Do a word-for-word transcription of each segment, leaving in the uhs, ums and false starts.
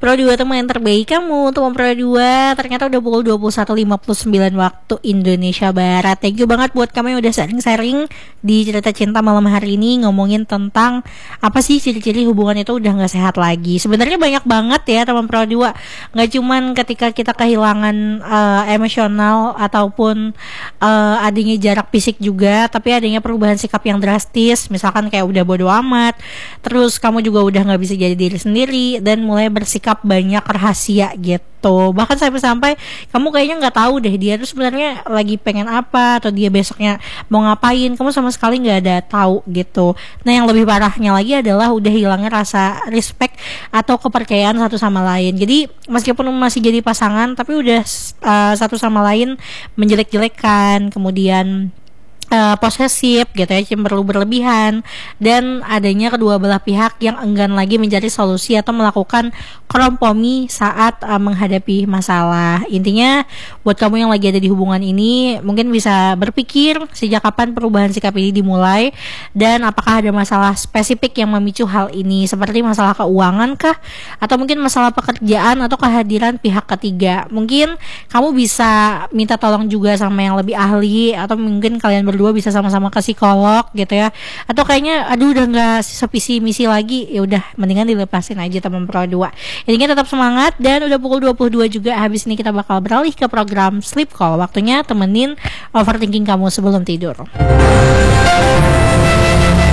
Pro dua teman yang terbaik kamu, teman Pro dua. Ternyata udah pukul dua puluh satu lewat lima puluh sembilan waktu Indonesia Barat. Thank you banget buat kamu yang udah sharing-sharing di cerita cinta malam hari ini, ngomongin tentang apa sih ciri-ciri hubungan itu udah gak sehat lagi. Sebenarnya banyak banget ya teman Pro dua. Gak cuman ketika kita kehilangan uh, emosional ataupun uh, adanya jarak fisik juga, tapi adanya perubahan sikap yang drastis. Misalkan kayak udah bodo amat, terus kamu juga udah gak bisa jadi diri sendiri dan mulai bersikap banyak rahasia gitu. Bahkan sampai-sampai kamu kayaknya nggak tahu deh dia tuh sebenarnya lagi pengen apa atau dia besoknya mau ngapain. Kamu sama sekali nggak ada tahu gitu. Nah yang lebih parahnya lagi adalah udah hilangnya rasa respect atau kepercayaan satu sama lain. Jadi meskipun masih jadi pasangan tapi udah uh, satu sama lain menjelek-jelekan, kemudian Uh, posesif gitu ya, cemberut berlebihan, dan adanya kedua belah pihak yang enggan lagi mencari solusi atau melakukan kompromi saat uh, menghadapi masalah. Intinya buat kamu yang lagi ada di hubungan ini mungkin bisa berpikir sejak kapan perubahan sikap ini dimulai dan apakah ada masalah spesifik yang memicu hal ini, seperti masalah keuangan kah, atau mungkin masalah pekerjaan atau kehadiran pihak ketiga. Mungkin kamu bisa minta tolong juga sama yang lebih ahli, atau mungkin kalian berdua bisa sama-sama ke psikolog gitu ya. Atau kayaknya aduh udah nggak sevisi misi lagi, ya udah mendingan dilepasin aja teman Pro dua. Intinya tetap semangat, dan udah pukul dua puluh dua juga. Habis ini kita bakal beralih ke program Sleep Call. Waktunya temenin overthinking kamu sebelum tidur.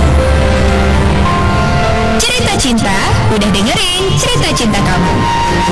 Cerita cinta, udah dengerin cerita cinta kamu.